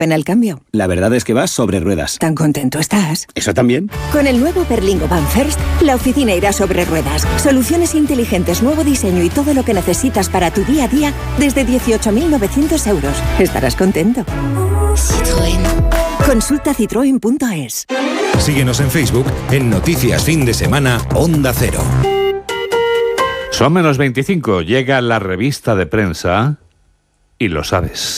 ¿Ven el cambio? La verdad es que vas sobre ruedas. ¿Tan contento estás? ¿Eso también? Con el nuevo Berlingo Van First, la oficina irá sobre ruedas. Soluciones inteligentes, nuevo diseño y todo lo que necesitas para tu día a día desde 18.900 euros. Estarás contento. Citroën. Consulta citroen.es. Síguenos en Facebook en Noticias Fin de Semana Onda Cero. Son menos 25. Llega la revista de prensa y lo sabes.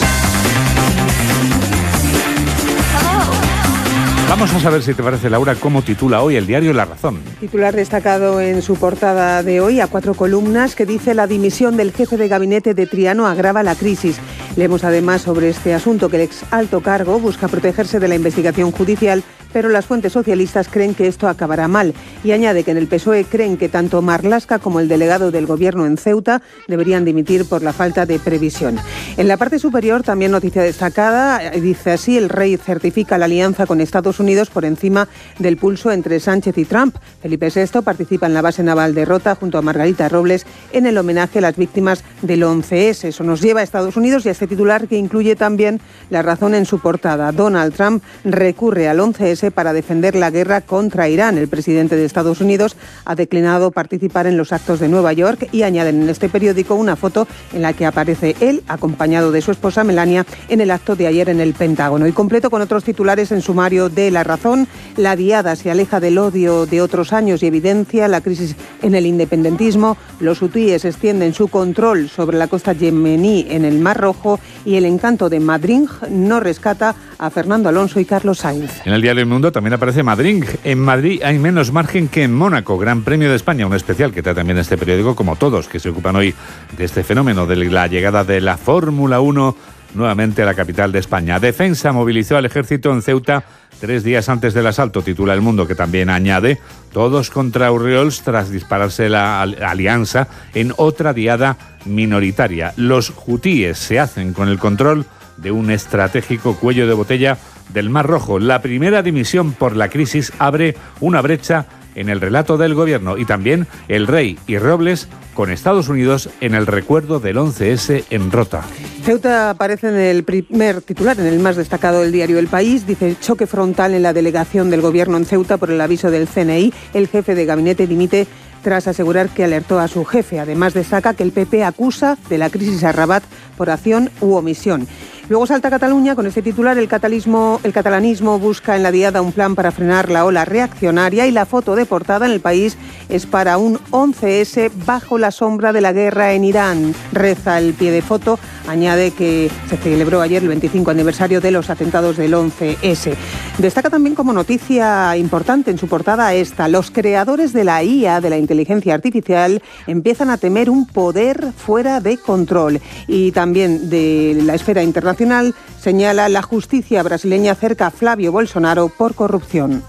Vamos a saber si te parece, Laura, cómo titula hoy el diario La Razón. Titular destacado en su portada de hoy a 4 columnas que dice: la dimisión del jefe de gabinete de Triano agrava la crisis. Leemos además sobre este asunto que el ex alto cargo busca protegerse de la investigación judicial, pero las fuentes socialistas creen que esto acabará mal. Y añade que en el PSOE creen que tanto Marlaska como el delegado del gobierno en Ceuta deberían dimitir por la falta de previsión. En la parte superior, también noticia destacada, dice así: el rey certifica la alianza con Estados Unidos por encima del pulso entre Sánchez y Trump. Felipe VI participa en la base naval de Rota junto a Margarita Robles en el homenaje a las víctimas del 11S. Eso nos lleva a Estados Unidos y a este titular que incluye también La Razón en su portada. Donald Trump recurre al 11S para defender la guerra contra Irán. El presidente de Estados Unidos ha declinado participar en los actos de Nueva York y añaden en este periódico una foto en la que aparece él acompañado de su esposa Melania en el acto de ayer en el Pentágono. Y completo con otros titulares en sumario de La Razón: la diada se aleja del odio de otros años y evidencia la crisis en el independentismo. Los hutíes extienden su control sobre la costa yemení en el Mar Rojo y el encanto de Madrid no rescata a Fernando Alonso y Carlos Sainz. En el diario El Mundo también aparece Madrid. En Madrid hay menos margen que en Mónaco. Gran Premio de España, un especial que trae también este periódico, como todos que se ocupan hoy de este fenómeno de la llegada de la Fórmula 1 nuevamente a la capital de España. Defensa movilizó al ejército en Ceuta 3 días antes del asalto, titula El Mundo, que también añade: todos contra Orriols tras dispararse la alianza en otra diada minoritaria. Los hutíes se hacen con el control de un estratégico cuello de botella del Mar Rojo. La primera dimisión por la crisis abre una brecha en el relato del gobierno, y también el rey y Robles con Estados Unidos en el recuerdo del 11S en Rota. Ceuta aparece en el primer titular, en el más destacado del diario El País. Dice: choque frontal en la delegación del gobierno en Ceuta por el aviso del CNI. El jefe de gabinete dimite tras asegurar que alertó a su jefe. Además destaca que el PP acusa de la crisis a Rabat por acción u omisión. Luego salta Cataluña con este titular: el catalanismo busca en la diada un plan para frenar la ola reaccionaria, y la foto de portada en El País es para un 11S bajo la sombra de la guerra en Irán. Reza el pie de foto, añade que se celebró ayer el 25 aniversario de los atentados del 11S. Destaca también como noticia importante en su portada esta: los creadores de la IA, de la inteligencia artificial, empiezan a temer un poder fuera de control. Y también de la esfera internacional señala: la justicia brasileña cerca a Flavio Bolsonaro por corrupción.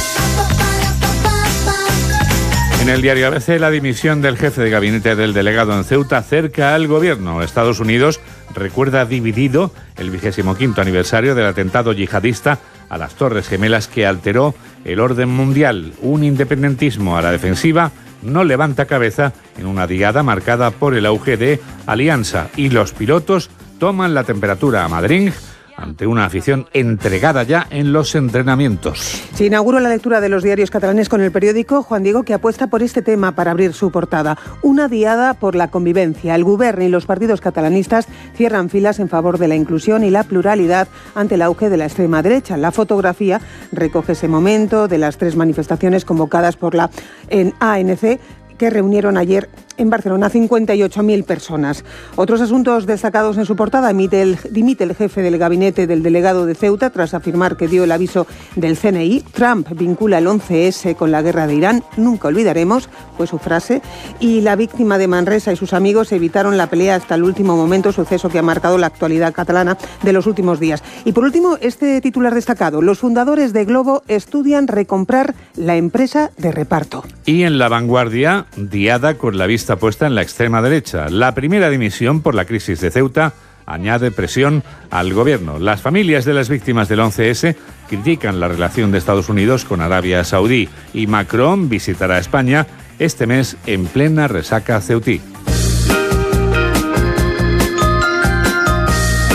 En el diario ABC, la dimisión del jefe de gabinete del delegado en Ceuta cerca al gobierno. Estados Unidos recuerda dividido el 25º aniversario del atentado yihadista a las Torres Gemelas que alteró el orden mundial. Un independentismo a la defensiva no levanta cabeza en una diada marcada por el auge de Alianza, y los pilotos toman la temperatura a Madrid ante una afición entregada ya en los entrenamientos. Se inaugura la lectura de los diarios catalanes con el periódico Juan Diego, que apuesta por este tema para abrir su portada: una diada por la convivencia. El Govern y los partidos catalanistas cierran filas en favor de la inclusión y la pluralidad ante el auge de la extrema derecha. La fotografía recoge ese momento de las 3 manifestaciones convocadas por la ANC, que reunieron ayer en Barcelona 58.000 personas. Otros asuntos destacados en su portada: dimite el jefe del gabinete del delegado de Ceuta tras afirmar que dio el aviso del CNI. Trump vincula el 11S con la guerra de Irán. Nunca olvidaremos, fue su frase. Y la víctima de Manresa y sus amigos evitaron la pelea hasta el último momento, suceso que ha marcado la actualidad catalana de los últimos días. Y por último, este titular destacado: los fundadores de Glovo estudian recomprar la empresa de reparto. Y en La Vanguardia, diada con la vista puesta en la extrema derecha. La primera dimisión por la crisis de Ceuta añade presión al gobierno. Las familias de las víctimas del 11S critican la relación de Estados Unidos con Arabia Saudí, y Macron visitará España este mes en plena resaca ceutí.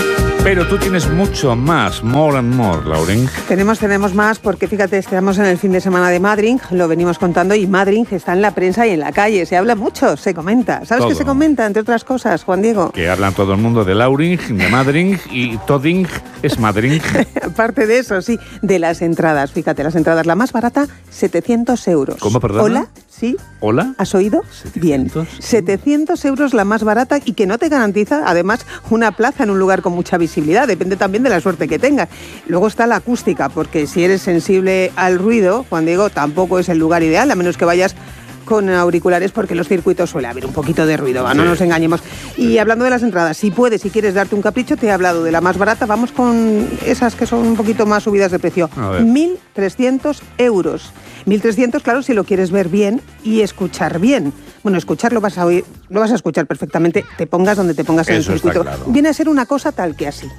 Pero tú tienes mucho más, more and more, Lauren. Tenemos más porque fíjate, estamos en el fin de semana de Madrid, lo venimos contando, y Madrid está en la prensa y en la calle, se habla mucho, se comenta. ¿Sabes qué se comenta, entre otras cosas, Juan Diego? Que hablan todo el mundo de Lauren, de Madrid, y Toding es Madrid. Aparte de eso, sí, de las entradas, fíjate, las entradas, la más barata, 700 euros. ¿Cómo, perdona? ¿Hola? ¿Sí? ¿Hola? ¿Has oído? 700. Bien. 700 euros la más barata y que no te garantiza, además, una plaza en un lugar con mucha visibilidad. Depende también de la suerte que tengas. Luego está la acústica, porque si eres sensible al ruido, Juan Diego, tampoco es el lugar ideal, a menos que vayas con auriculares, porque en los circuitos suele haber un poquito de ruido, no nos engañemos. Y hablando de las entradas, si puedes, si quieres darte un capricho, te he hablado de la más barata, vamos con esas que son un poquito más subidas de precio. 1.300 euros. 1.300, claro, si lo quieres ver bien y escuchar bien. Bueno, escuchar lo vas a oír, lo vas a escuchar perfectamente, te pongas donde te pongas en el circuito. Claro. Viene a ser una cosa tal que así.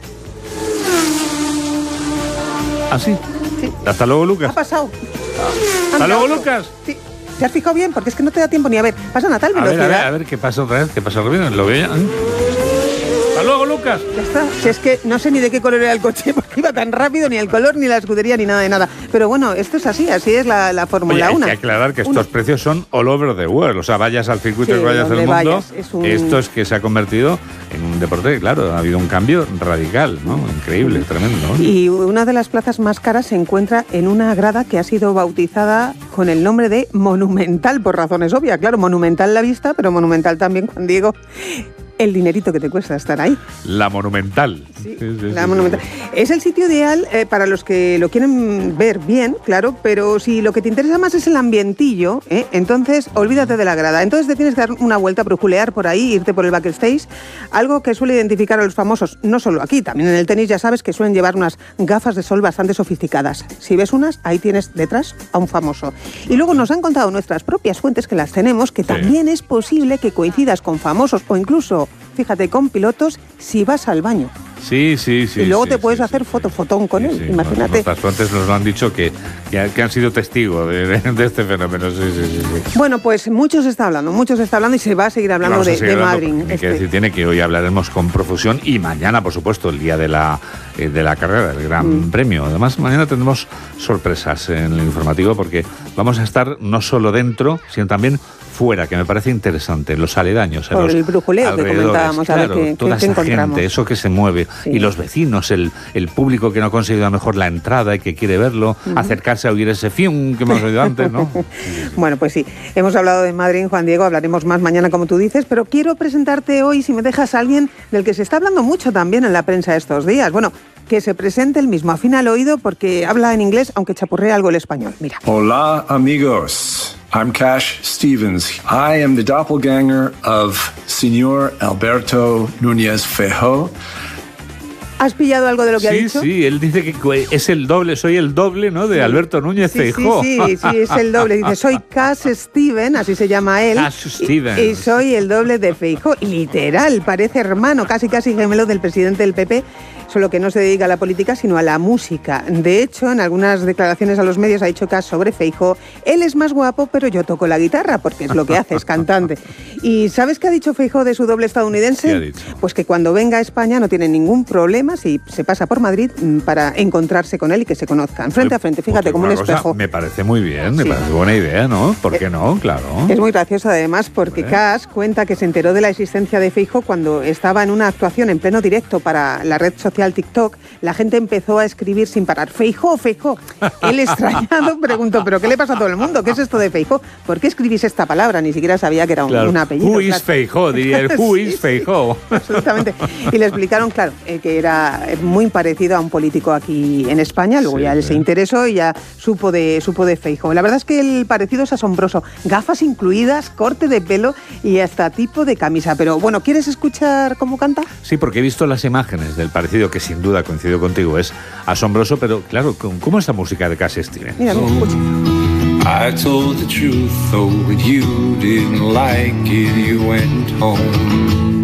¿Así? Sí. Hasta luego, Lucas. Ha pasado. Hasta luego, Lucas. Sí. ¿Te has fijado bien? Porque es que no te da tiempo ni a ver. Pasan a tal velocidad. A ver, ¿qué pasa otra vez? ¿Qué pasa? Lo veo ya. ¡Hasta luego, Lucas! Ya está. Si es que no sé ni de qué color era el coche, porque iba tan rápido, ni el color, ni la escudería, ni nada de nada. Pero bueno, esto es así es la Fórmula 1. Hay que aclarar que estos precios son all over the world. O sea, vayas al circuito que vayas del mundo, esto es que se ha convertido en un deporte, claro, ha habido un cambio radical, ¿no? Increíble, tremendo, ¿no? Y una de las plazas más caras se encuentra en una grada que ha sido bautizada con el nombre de Monumental, por razones obvias. Claro, monumental la vista, pero monumental también, Juan Diego, el dinerito que te cuesta estar ahí. La Monumental. Sí, la Monumental. Es el sitio ideal para los que lo quieren ver bien, claro, pero si lo que te interesa más es el ambientillo, entonces olvídate de la grada. Entonces te tienes que dar una vuelta, brujulear por ahí, irte por el backstage, algo que suele identificar a los famosos, no solo aquí, también en el tenis ya sabes que suelen llevar unas gafas de sol bastante sofisticadas. Si ves unas, ahí tienes detrás a un famoso. Y luego nos han contado nuestras propias fuentes, que las tenemos, que también es posible que coincidas con famosos o incluso, fíjate, con pilotos si vas al baño. Sí. Y luego te puedes hacer fotón con él, imagínate. Nuestras fuentes nos lo han dicho que han sido testigos de este fenómeno, sí. Bueno, pues mucho se está hablando y se va a seguir hablando de Madrid. Tiene que hoy hablaremos con profusión y mañana, por supuesto, el día de la carrera, del Gran Premio. Además, mañana tendremos sorpresas en el informativo porque vamos a estar no solo dentro, sino también fuera, que me parece interesante, los aledaños. Por el brujuleo que comentábamos, claro, a ver toda qué esa encontramos. gente, eso que se mueve, y los vecinos, el público que no ha conseguido a lo mejor la entrada y que quiere verlo, acercarse a oír ese fium que hemos oído antes, ¿no? Bueno, pues sí, hemos hablado de Madrid, Juan Diego, hablaremos más mañana, como tú dices, pero quiero presentarte hoy, si me dejas, a alguien del que se está hablando mucho también en la prensa estos días. Bueno, que se presente el mismo, afina el oído porque habla en inglés, aunque chapurrea algo el español. Mira. Hola, amigos. I'm Cash Stevens. I am the doppelganger of Señor Alberto Núñez Feijóo. ¿Has pillado algo de lo que ha dicho? Sí, él dice que es el doble, soy el doble, ¿no? De Alberto Núñez Feijóo. Sí, es el doble. Dice, soy Cash Steven, así se llama él. Cash Steven. Y soy el doble de Feijóo. Literal, parece hermano, casi gemelo del presidente del PP. Solo que no se dedica a la política, sino a la música. De hecho, en algunas declaraciones a los medios ha dicho Cash sobre Feijóo: él es más guapo, pero yo toco la guitarra, porque es lo que hace, es cantante. ¿Y sabes qué ha dicho Feijóo de su doble estadounidense? ¿Qué ha dicho? Pues que cuando venga a España no tiene ningún problema si se pasa por Madrid para encontrarse con él y que se conozcan frente a frente, fíjate, como un espejo. Me parece muy bien, me parece buena idea, ¿no? ¿Por qué no? Claro. Es muy gracioso además porque Cash cuenta que se enteró de la existencia de Feijóo cuando estaba en una actuación en pleno directo para la red social TikTok. La gente empezó a escribir sin parar: Feijóo. Él, extrañado, preguntó: ¿pero qué le pasa a todo el mundo? ¿Qué es esto de Feijóo? ¿Por qué escribís esta palabra? Ni siquiera sabía que era un apellido. Who is Feijóo, diría el Who is Feijóo. Absolutamente. Y le explicaron, claro, que era muy parecido a un político aquí en España. Luego ya él se interesó y ya supo de Feijóo. La verdad es que el parecido es asombroso. Gafas incluidas, corte de pelo y hasta tipo de camisa. Pero bueno, ¿quieres escuchar cómo canta? Sí, porque he visto las imágenes del parecido, que sin duda coincido contigo, es asombroso, pero claro, ¿cómo es la música de Cash Steven? Mira, escucha. I told the truth, though, but you didn't like it, you went home.